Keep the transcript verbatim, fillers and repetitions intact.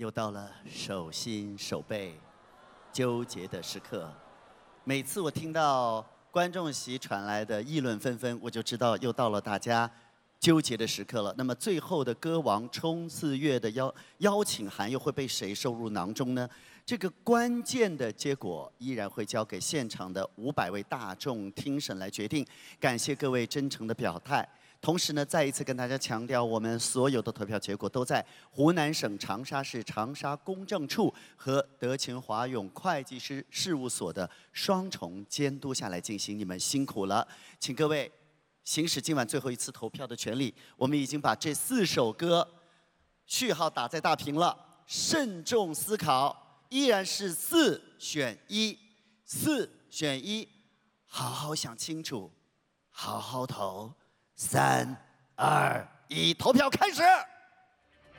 又到了手心手背纠结的时刻。每次我听到观众席传来的议论纷纷，我就知道又到了大家纠结的时刻了。那么最后的歌王冲刺乐的邀邀请函又会被谁收入囊中呢？这个关键的结果依然会交给现场的五百位大众听审来决定。感谢各位真诚的表态。同时呢，再一次跟大家强调，我们所有的投票结果都在湖南省长沙市长沙公证处和德勤华永会计师事务所的双重监督下来进行。你们辛苦了，请各位行使今晚最后一次投票的权利。我们已经把这四首歌序号打在大屏了，慎重思考，依然是四选一，四选一，好好想清楚，好好投。三、二、一，投票开始。